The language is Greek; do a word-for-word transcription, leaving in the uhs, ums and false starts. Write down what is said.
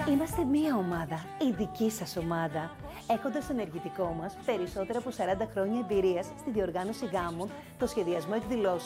Είμαστε μία ομάδα, η δική σας ομάδα. Έχοντας στο ενεργητικό μας περισσότερα από σαράντα χρόνια εμπειρίας στη διοργάνωση γάμων, το σχεδιασμό εκδηλώσεων